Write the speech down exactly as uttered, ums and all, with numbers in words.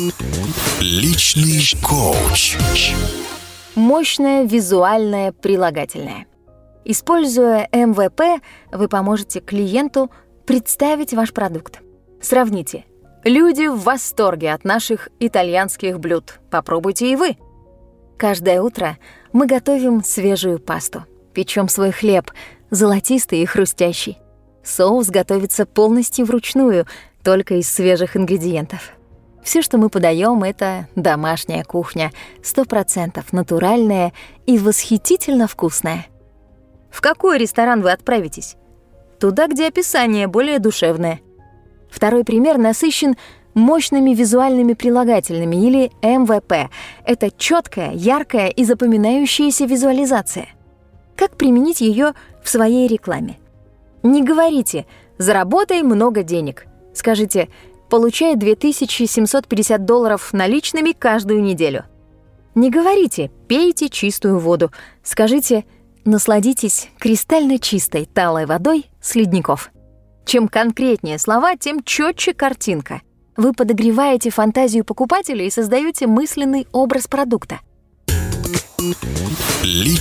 Личный коуч. Мощное визуальное прилагательное. Используя эм вэ пэ, вы поможете клиенту представить ваш продукт. Сравните. Люди в восторге от наших итальянских блюд. Попробуйте и вы. Каждое утро мы готовим свежую пасту. Печем свой хлеб, золотистый и хрустящий. Соус готовится полностью вручную, только из свежих ингредиентов. Все, что мы подаем, это домашняя кухня, сто процентов натуральная и восхитительно вкусная. В какой ресторан вы отправитесь? Туда, где описание более душевное. Второй пример насыщен мощными визуальными прилагательными или эм вэ пэ. Это четкая, яркая и запоминающаяся визуализация. Как применить ее в своей рекламе? Не говорите «заработай много денег». Скажите «получай две тысячи семьсот пятьдесят долларов наличными каждую неделю». Не говорите «пейте чистую воду». Скажите «насладитесь кристально чистой талой водой с ледников». Чем конкретнее слова, тем четче картинка. Вы подогреваете фантазию покупателя и создаете мысленный образ продукта. Личный